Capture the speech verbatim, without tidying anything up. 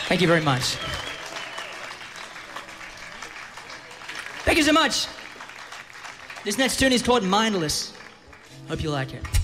Thank you very much. Thank you so much. This next tune is called Mindless. Hope you like it.